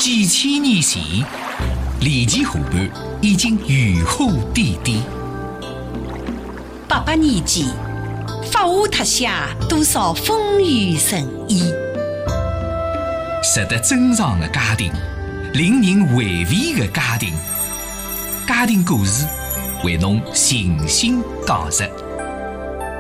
几千年前，离奇河畔已经如虎点点。 800年前，发华特下多少风雨人意。 值得珍藏的家庭，令人回味的家庭，家庭故事为侬细心讲述。